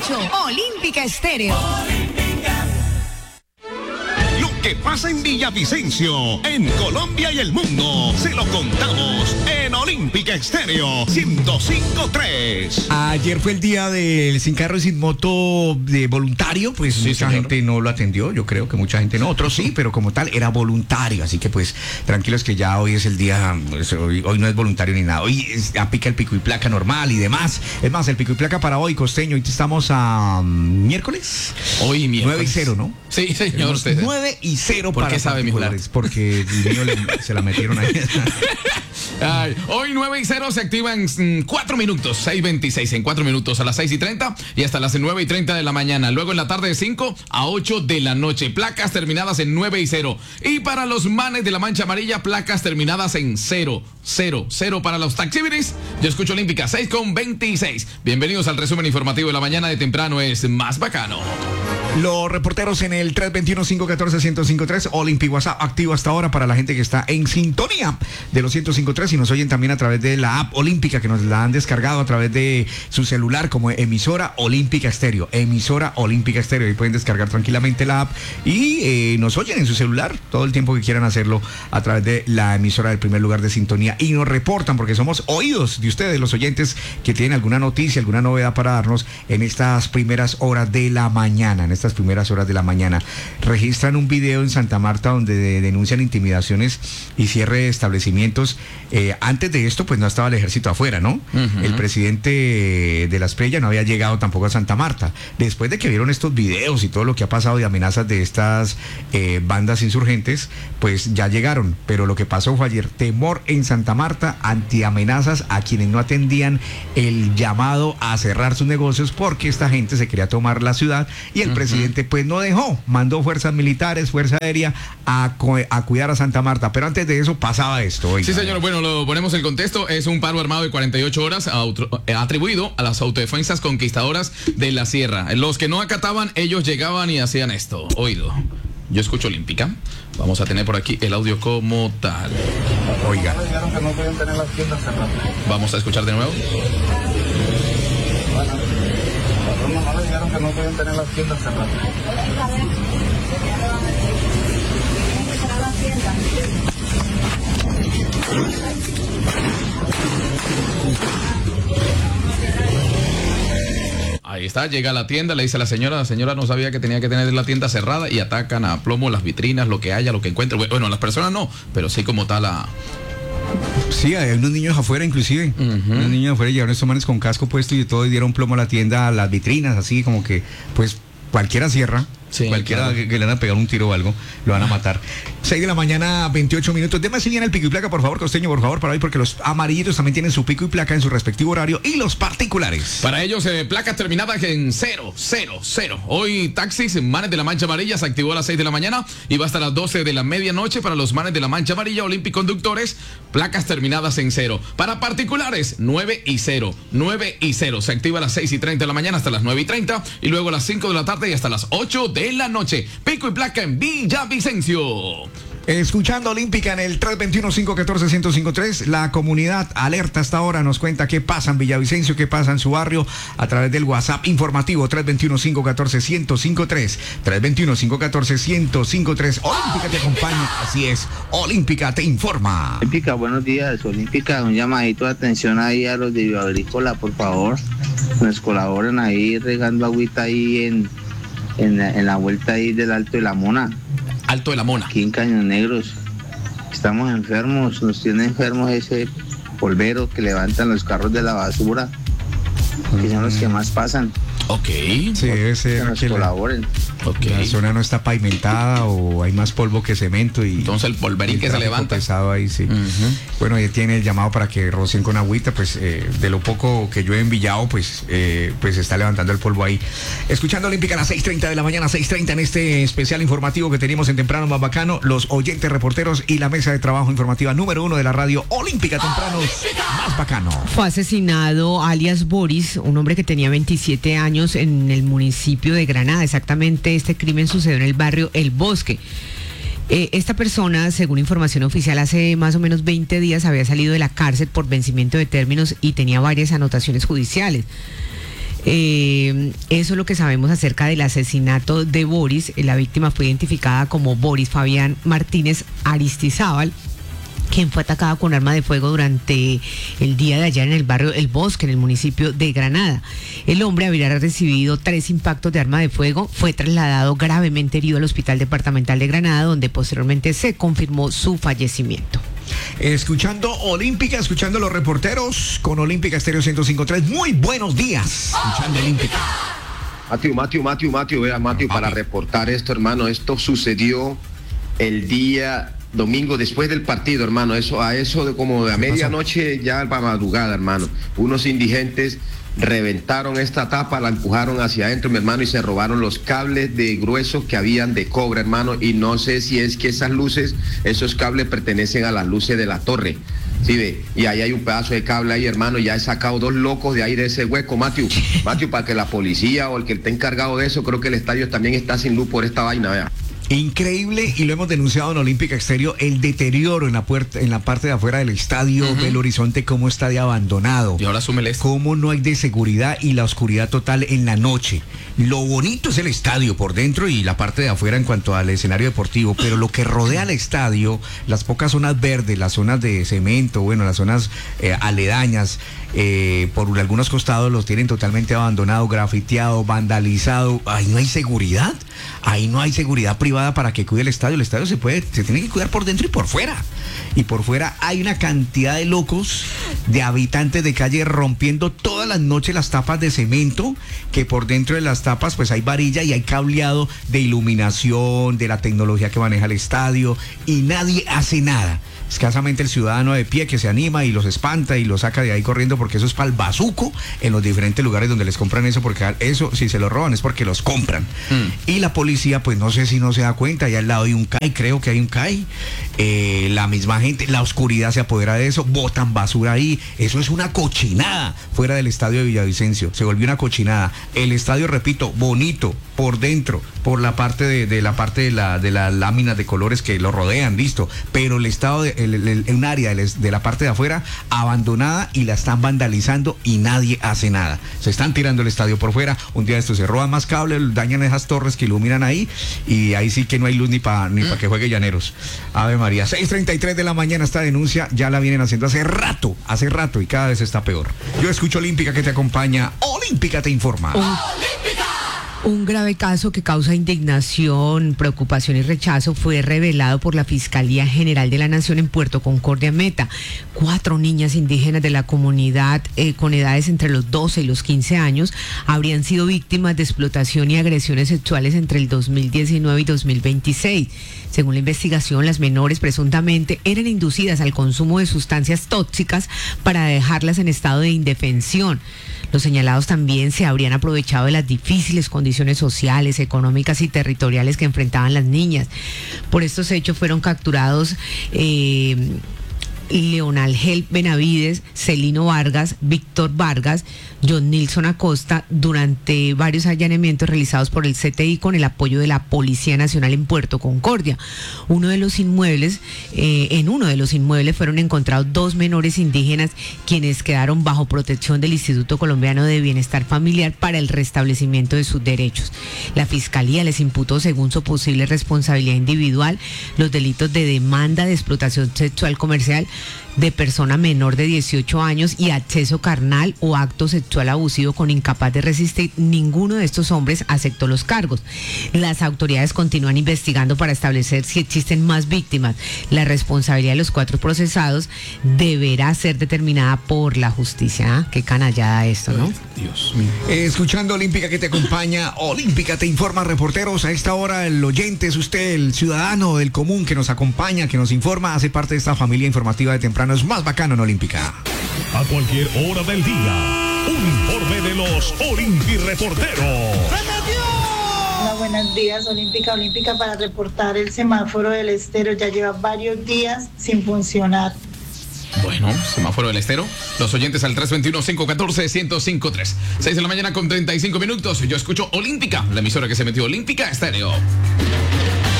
8, Olímpica Estéreo. Lo que pasa en Villavicencio, en Colombia y el mundo, se lo contamos en Olímpica Estéreo 105.3. Ayer fue el día del Sin Carro y Sin Moto de voluntario, pues Sí, mucha señor. gente no lo atendió, yo creo que mucha gente no, otros sí, pero como tal era voluntario, así que pues tranquilos que ya hoy es el día, pues, hoy no es voluntario ni nada, hoy aplica el pico y placa normal y demás. Es más, el pico y placa para hoy, costeño, hoy estamos a miércoles. Hoy miércoles. 9 y 0, ¿no? Sí, señor. Tenemos Usted. 9 y 0 ¿Por para qué sabe, mi particulares, porque el niño se la metieron ahí. Ay, hoy 9 y 0 se activa en 4 minutos, 6:26 en 4 minutos a las 6:30 y hasta las 9:30 de la mañana. Luego en la tarde de 5 a 8 de la noche. Placas terminadas en 9 y 0. Y para los manes de la mancha amarilla, placas terminadas en 0, 0, 0 para los taxíbiris. Yo escucho Olímpica 6:26. Bienvenidos al resumen informativo de la mañana de temprano. Es más bacano. Los reporteros en el 321-514-1053, Olympic WhatsApp activo hasta ahora para la gente que está en sintonía de los 1053 y nos oyen también a través de la app Olímpica que nos la han descargado a través de su celular como emisora Olímpica Estéreo, emisora Olímpica Estéreo, y pueden descargar tranquilamente la app y nos oyen en su celular todo el tiempo que quieran hacerlo a través de la emisora del primer lugar de sintonía y nos reportan porque somos oídos de ustedes, los oyentes que tienen alguna noticia, alguna novedad para darnos en estas primeras horas de la mañana, registran un video en Santa Marta donde denuncian intimidaciones y cierre de establecimientos. Antes de esto, pues no estaba el ejército afuera, ¿no? Uh-huh. El presidente de la Espriella no había llegado tampoco a Santa Marta. Después de que vieron estos videos y todo lo que ha pasado de amenazas de estas bandas insurgentes, pues ya llegaron. Pero lo que pasó fue ayer, temor en Santa Marta, antiamenazas a quienes no atendían el llamado a cerrar sus negocios porque esta gente se quería tomar la ciudad y el presidente pues no dejó, mandó fuerzas militares, fuerza aérea a cuidar a Santa Marta, pero antes de eso pasaba esto. Oiga. Sí, señor, bueno, lo ponemos en contexto, es un paro armado de 48 horas atribuido a las autodefensas conquistadoras de la sierra. Los que no acataban, ellos llegaban y hacían esto. Oído, yo escucho Olímpica, vamos a tener por aquí el audio como tal. Oiga. Vamos a escuchar de nuevo. No le dijeron que no podían tener las tiendas cerradas. Ahí está, llega a la tienda, le dice a la señora no sabía que tenía que tener la tienda cerrada y atacan a plomo las vitrinas, lo que haya, lo que encuentre. Bueno, las personas no, pero sí como tal a... Sí, hay unos niños afuera inclusive, unos niños afuera llevaron estos manes con casco puesto y todo y dieron plomo a la tienda, a las vitrinas, así como que pues cualquiera cierra. Sí, cualquiera claro. que le van a pegar un tiro o algo, lo van a matar. 6 de la mañana, 28 minutos. Deme señal el pico y placa, por favor, costeño, por favor, para hoy, porque los amarillitos también tienen su pico y placa en su respectivo horario y los particulares. Para ellos, placas terminadas en 0, 0, 0. Hoy taxis, manes de la mancha amarilla, se activó a las 6 de la mañana y va hasta las 12 de la medianoche para los manes de la mancha amarilla, Olympic Conductores, placas terminadas en 0. Para particulares, 9 y 0, 9 y 0. Se activa a las 6:30 de la mañana hasta las 9:30 y luego a las 5 de la tarde y hasta las 8 de la noche. Pico y placa en Villavicencio. Escuchando Olímpica en el 321-514-1053, la comunidad alerta hasta ahora, nos cuenta qué pasa en Villavicencio, qué pasa en su barrio a través del WhatsApp informativo 321-514-1053, 321-514-1053. Olímpica te acompaña, así es, Olímpica te informa. Olímpica, buenos días. Olímpica, un llamadito de atención ahí a los de Bioagrícola, por favor. Nos colaboren ahí regando agüita ahí en la vuelta ahí del Alto de la Mona. Alto de la Mona. Aquí en Caños Negros. Estamos enfermos, nos tiene enfermos ese polvero que levantan los carros de la basura, que son los que más pasan. Ok. Sí, debe Que ser nos que colaboren. la zona no está pavimentada o hay más polvo que cemento y Entonces el polverín que se levanta. Pesado ahí, sí. Bueno, ya tiene el llamado para que rocien con agüita, pues de lo poco que llueve en Villao, pues se está levantando el polvo ahí. Escuchando Olímpica a las 6:30 de la mañana, 6:30 en este especial informativo que teníamos en Temprano Más Bacano, los oyentes reporteros y la mesa de trabajo informativa número 1 de la radio Olímpica Temprano Más Bacano. Fue asesinado alias Boris, un hombre que tenía 27 años en el municipio de Granada. Exactamente, este crimen sucedió en el barrio El Bosque. Esta persona, según información oficial, hace más o menos 20 días había salido de la cárcel por vencimiento de términos y tenía varias anotaciones judiciales. Eso es lo que sabemos acerca del asesinato de Boris. La víctima fue identificada como Boris Fabián Martínez Aristizábal, quien fue atacado con arma de fuego durante el día de ayer en el barrio El Bosque, en el municipio de Granada. El hombre habría recibido 3 impactos de arma de fuego, fue trasladado gravemente herido al Hospital Departamental de Granada, donde posteriormente se confirmó su fallecimiento. Escuchando Olímpica, escuchando los reporteros con Olímpica Estéreo 105.3. Muy buenos días. Escuchando Olímpica. Matthew, vea, para reportar esto, hermano. Esto sucedió el día domingo después del partido, hermano. A eso de como de a medianoche, ya para madrugada, hermano. Unos indigentes reventaron esta tapa, la empujaron hacia adentro, mi hermano, y se robaron los cables de gruesos que habían de cobre, hermano, y no sé si es que esos cables pertenecen a las luces de la torre. Sí, ve, y ahí hay un pedazo de cable ahí, hermano. Ya he sacado 2 locos de ahí de ese hueco, Matthew, para que la policía o el que esté encargado de eso, creo que el estadio también está sin luz por esta vaina, vea. Increíble, y lo hemos denunciado en Olímpica Exterior, el deterioro en la parte de afuera del estadio Belo Horizonte, cómo está de abandonado. Y ahora súmele esto. Cómo no hay de seguridad y la oscuridad total en la noche. Lo bonito es el estadio por dentro y la parte de afuera en cuanto al escenario deportivo, pero lo que rodea al estadio, las pocas zonas verdes, las zonas de cemento, bueno, las zonas aledañas, por algunos costados los tienen totalmente abandonado, grafiteado, vandalizado. Ahí no hay seguridad, ahí no hay seguridad privada para que cuide el estadio. El estadio se tiene que cuidar por dentro y por fuera. Y por fuera hay una cantidad de locos, de habitantes de calle rompiendo todas las noches las tapas de cemento, que por dentro de las tapas pues hay varilla y hay cableado de iluminación, de la tecnología que maneja el estadio, y nadie hace nada. Escasamente el ciudadano de pie que se anima y los espanta y los saca de ahí corriendo, porque eso es para el bazuco en los diferentes lugares donde les compran eso, porque eso, si se lo roban es porque los compran. Y la policía, pues no sé si no se da cuenta, allá al lado hay un CAI, creo que hay un CAI, la misma gente, la oscuridad se apodera de eso, botan basura ahí, eso es una cochinada fuera del estadio de Villavicencio, se volvió una cochinada. El estadio, repito, bonito por dentro, por la parte de las láminas de colores que lo rodean, listo, pero el estado un área de la parte de afuera abandonada, y la están vandalizando y nadie hace nada. Se están tirando el estadio por fuera. Un día de esto se roban más cables, dañan esas torres que iluminan ahí, y ahí sí que no hay luz ni para que juegue Llaneros. Ave María, 6:33 de la mañana. Esta denuncia ya la vienen haciendo hace rato, y cada vez está peor. Yo escucho Olímpica, que te acompaña. Olímpica te informa. Un grave caso que causa indignación, preocupación y rechazo fue revelado por la Fiscalía General de la Nación en Puerto Concordia, Meta. 4 niñas indígenas de la comunidad con edades entre los 12 y los 15 años habrían sido víctimas de explotación y agresiones sexuales entre el 2019 y 2026. Según la investigación, las menores presuntamente eran inducidas al consumo de sustancias tóxicas para dejarlas en estado de indefensión. Los señalados también se habrían aprovechado de las difíciles condiciones sociales, económicas y territoriales que enfrentaban las niñas. Por estos hechos fueron capturados Leonalgel Benavides, Celino Vargas, Víctor Vargas, John Nilson Acosta, durante varios allanamientos realizados por el CTI con el apoyo de la Policía Nacional en Puerto Concordia. En uno de los inmuebles fueron encontrados 2 menores indígenas, quienes quedaron bajo protección del Instituto Colombiano de Bienestar Familiar para el restablecimiento de sus derechos. La Fiscalía les imputó, según su posible responsabilidad individual, los delitos de demanda de explotación sexual comercial de persona menor de 18 años y acceso carnal o acto sexual abusivo con incapaz de resistir. Ninguno de estos hombres aceptó los cargos. Las autoridades continúan investigando para establecer si existen más víctimas. La responsabilidad de los 4 procesados deberá ser determinada por la justicia. ¿Ah? Qué canallada esto, ¿no? Dios mío. Escuchando Olímpica, que te acompaña. Olímpica te informa, reporteros. A esta hora el oyente es usted, el ciudadano del común que nos acompaña, que nos informa, hace parte de esta familia informativa de temprano. Es más bacano en Olímpica. A cualquier hora del día, un informe de los Olimpi-reporteros. Hola, buenos días, Olímpica para reportar el semáforo del Estero. Ya lleva varios días sin funcionar. Bueno, semáforo del Estero. Los oyentes al 321-514-1053. 6 de la mañana con 35 minutos. Yo escucho Olímpica, la emisora que se metió Olímpica Estéreo.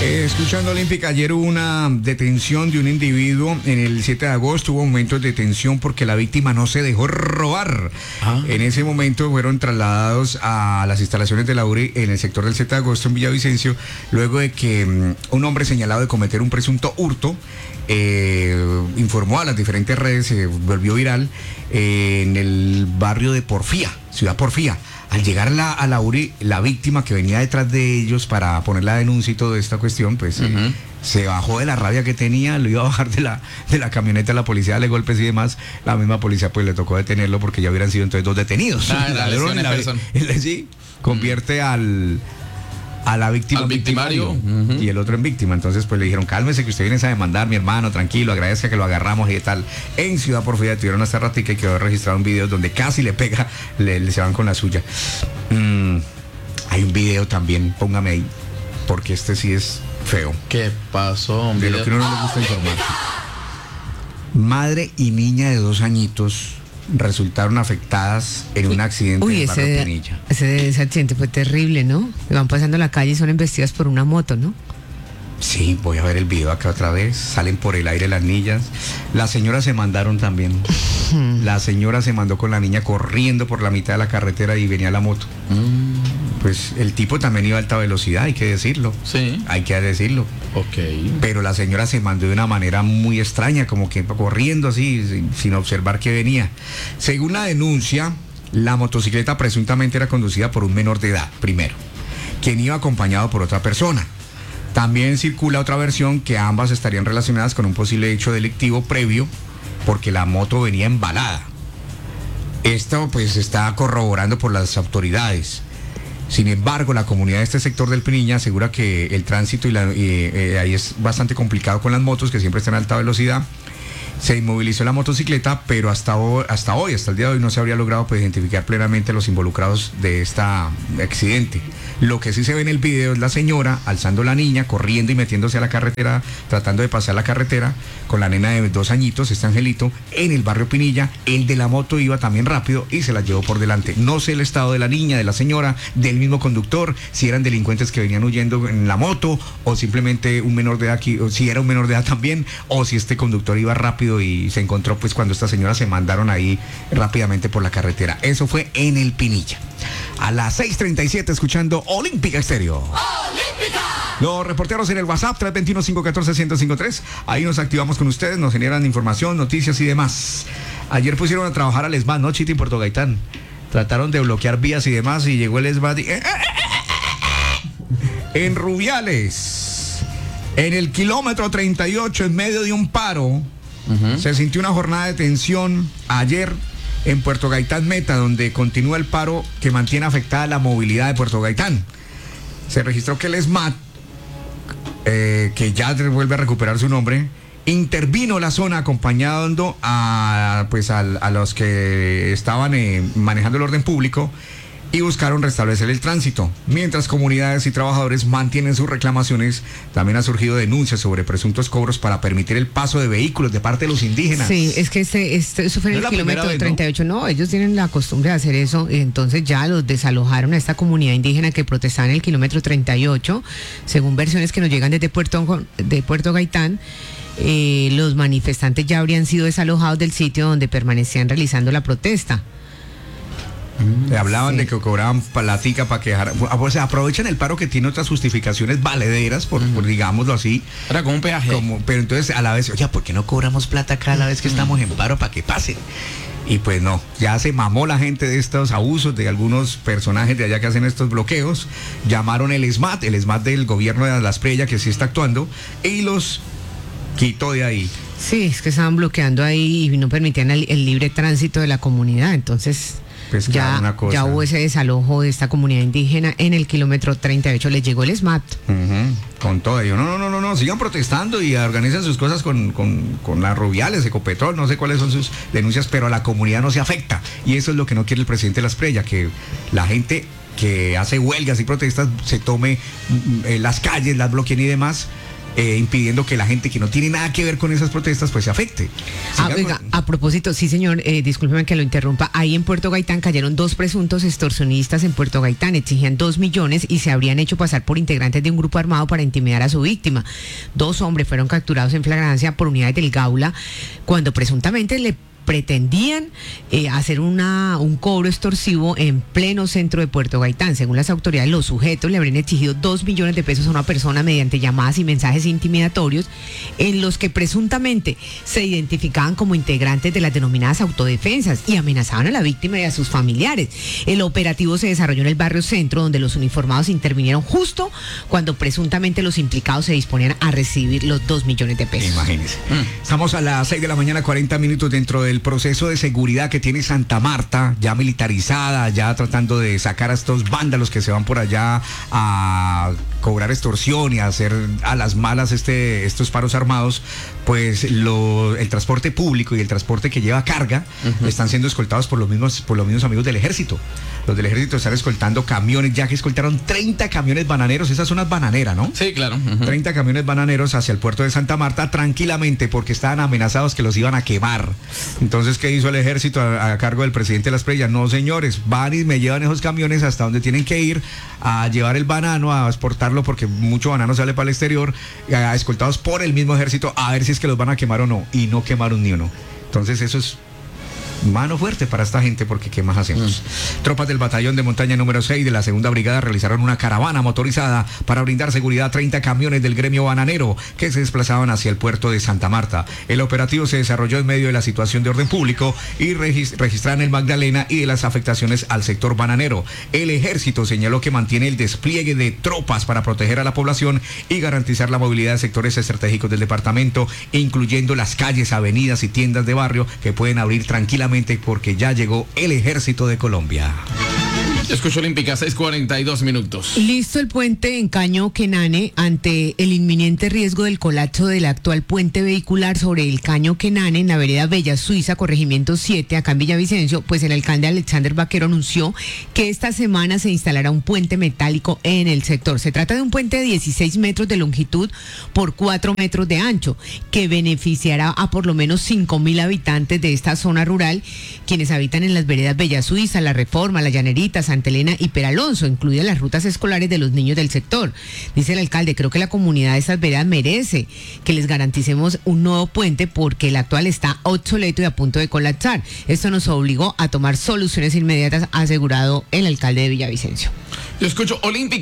Escuchando Olímpica, ayer hubo una detención de un individuo en el 7 de agosto, hubo momentos de tensión porque la víctima no se dejó robar. En ese momento fueron trasladados a las instalaciones de la URI en el sector del 7 de agosto en Villavicencio, luego de que un hombre señalado de cometer un presunto hurto informó a las diferentes redes, se volvió viral en el barrio de Porfía, Ciudad Porfía. Al llegar a la URI, la víctima que venía detrás de ellos para poner la denuncia y toda esta cuestión, pues se bajó de la rabia que tenía, lo iba a bajar de la camioneta, la policía le golpes y demás. La misma policía pues le tocó detenerlo porque ya hubieran sido entonces 2 detenidos. El ladrón sí, convierte a la víctima al victimario y el otro en víctima. Entonces pues le dijeron, cálmese que usted viene a demandar, mi hermano, tranquilo, agradezca que lo agarramos y tal. En Ciudad Porfía tuvieron hasta ratica y quedó registrado un video donde casi le pega, se van con la suya. Hay un video también, póngame ahí, porque este sí es feo. ¿Qué pasó? De lo que uno no le gusta informar. Madre y niña de 2 añitos resultaron afectadas en un accidente en el barrio Pinilla. Ese accidente fue terrible, ¿no? Van pasando la calle y son embestidas por una moto, ¿no? Sí, voy a ver el video acá otra vez. Salen por el aire las niñas. Las señoras se mandaron también. La señora se mandó con la niña corriendo por la mitad de la carretera y venía la moto. Pues el tipo también iba a alta velocidad, hay que decirlo. Sí. Hay que decirlo. Ok. Pero la señora se mandó de una manera muy extraña, como que corriendo así, sin observar que venía. Según la denuncia, la motocicleta presuntamente era conducida por un menor de edad, primero, quien iba acompañado por otra persona. También circula otra versión que ambas estarían relacionadas con un posible hecho delictivo previo, porque la moto venía embalada. Esto pues está corroborando por las autoridades. Sin embargo, la comunidad de este sector del Pinilla asegura que el tránsito ahí es bastante complicado con las motos, que siempre están a alta velocidad. Se inmovilizó la motocicleta, pero hasta el día de hoy, no se habría logrado pues, identificar plenamente los involucrados de este accidente. Lo que sí se ve en el video es la señora alzando a la niña, corriendo y metiéndose a la carretera, tratando de pasar la carretera con la nena de 2 añitos, este angelito, en el barrio Pinilla. El de la moto iba también rápido y se la llevó por delante. No sé el estado de la niña, de la señora, del mismo conductor, si eran delincuentes que venían huyendo en la moto o simplemente un menor de edad, o si era un menor de edad también, o si este conductor iba rápido y se encontró pues cuando esta señora se mandaron ahí rápidamente por la carretera. Eso fue en el Pinilla. A las 6:37 escuchando Olímpica Estéreo. ¡Olímpica! Los reporteros en el WhatsApp 321-514-1053. Ahí nos activamos con ustedes, nos generan información, noticias y demás. Ayer pusieron a trabajar al ESMAD, ¿no, Chiti, en Puerto Gaitán? Trataron de bloquear vías y demás y llegó el ESMAD y... En Rubiales, en el kilómetro 38, en medio de un paro, se sintió una jornada de tensión ayer en Puerto Gaitán Meta, donde continúa el paro que mantiene afectada la movilidad de Puerto Gaitán. Se registró que el ESMAD, que ya vuelve a recuperar su nombre, intervino la zona acompañando a los que estaban manejando el orden público y buscaron restablecer el tránsito. Mientras comunidades y trabajadores mantienen sus reclamaciones, también ha surgido denuncias sobre presuntos cobros para permitir el paso de vehículos de parte de los indígenas. Sí, es que eso fue en el kilómetro 38, ¿no? Ellos tienen la costumbre de hacer eso, y entonces ya los desalojaron a esta comunidad indígena que protestaba en el kilómetro 38, según versiones que nos llegan desde Puerto Gaitán. Los manifestantes ya habrían sido desalojados del sitio donde permanecían realizando la protesta. Hablaban de que cobraban platica para quejar, o sea, aprovechan el paro que tiene otras justificaciones valederas, por digámoslo así. Era como un peaje. Pero entonces a la vez, oye, ¿por qué no cobramos plata cada vez que estamos en paro para que pasen? Y pues no, ya se mamó la gente de estos abusos de algunos personajes de allá que hacen estos bloqueos. Llamaron el ESMAD del gobierno de Las Prellas, que sí está actuando, y los quitó de ahí. Sí, es que estaban bloqueando ahí y no permitían el libre tránsito de la comunidad, entonces... Pues claro, una cosa. Ya hubo ese desalojo de esta comunidad indígena en el kilómetro 38, les llegó el ESMAD. Con todo ello, no, sigan protestando y organizan sus cosas con las Rubiales, Ecopetrol, no sé cuáles son sus denuncias, pero a la comunidad no se afecta, y eso es lo que no quiere el presidente de Las Prellas, que la gente que hace huelgas y protestas se tome las calles, las bloqueen y demás, impidiendo que la gente que no tiene nada que ver con esas protestas pues se afecte. Oiga, a propósito, sí señor, discúlpeme que lo interrumpa, ahí en Puerto Gaitán cayeron 2 presuntos extorsionistas en Puerto Gaitán, exigían 2 millones y se habrían hecho pasar por integrantes de un grupo armado para intimidar a su víctima. 2 hombres fueron capturados en flagrancia por unidades del Gaula cuando presuntamente le pretendían hacer un cobro extorsivo en pleno centro de Puerto Gaitán. Según las autoridades, los sujetos le habrían exigido 2 millones de pesos a una persona mediante llamadas y mensajes intimidatorios en los que presuntamente se identificaban como integrantes de las denominadas autodefensas y amenazaban a la víctima y a sus familiares. El operativo se desarrolló en el barrio Centro, donde los uniformados intervinieron justo cuando presuntamente los implicados se disponían a recibir los 2 millones de pesos. Imagínense. Estamos a las 6 de la mañana, 40 minutos dentro del proceso de seguridad que tiene Santa Marta, ya militarizada, ya tratando de sacar a estos vándalos que se van por allá a cobrar extorsión y a hacer a las malas estos paros armados, pues el transporte público y el transporte que lleva carga están siendo escoltados por los mismos amigos del ejército. Los del ejército están escoltando camiones, ya que escoltaron 30 camiones bananeros, esa es una bananera, ¿no? Sí, claro. 30 camiones bananeros hacia el puerto de Santa Marta tranquilamente porque estaban amenazados que los iban a quemar. Entonces, ¿qué hizo el ejército a cargo del presidente de las Preyas? No, señores, van y me llevan esos camiones hasta donde tienen que ir a llevar el banano, a exportarlo porque mucho banano sale para el exterior, escoltados por el mismo ejército a ver si es que los van a quemar o no, y no quemaron ni uno. Entonces eso es mano fuerte para esta gente porque ¿qué más hacemos? Tropas del batallón de montaña número 6 de la segunda brigada realizaron una caravana motorizada para brindar seguridad a 30 camiones del gremio bananero que se desplazaban hacia el puerto de Santa Marta. El operativo se desarrolló en medio de la situación de orden público y registraron el Magdalena y de las afectaciones al sector bananero. El ejército señaló que mantiene el despliegue de tropas para proteger a la población y garantizar la movilidad de sectores estratégicos del departamento, incluyendo las calles, avenidas y tiendas de barrio que pueden abrir tranquilamente porque ya llegó el ejército de Colombia. Escucho Olímpica, 6:42 minutos. Listo el puente en Caño Quenane ante el inminente riesgo del colapso del actual puente vehicular sobre el Caño Quenane en la vereda Bella Suiza, corregimiento 7, acá en Villavicencio. Pues el alcalde Alexander Vaquero anunció que esta semana se instalará un puente metálico en el sector. Se trata de un puente de 16 metros de longitud por 4 metros de ancho, que beneficiará a por lo menos 5.000 habitantes de esta zona rural, quienes habitan en las veredas Bella Suiza, La Reforma, La Llanerita, Santa Elena y Peralonso, incluidas las rutas escolares de los niños del sector. Dice el alcalde, creo que la comunidad de estas veredas merece que les garanticemos un nuevo puente porque el actual está obsoleto y a punto de colapsar. Esto nos obligó a tomar soluciones inmediatas, ha asegurado el alcalde de Villavicencio. Yo escucho Olímpica.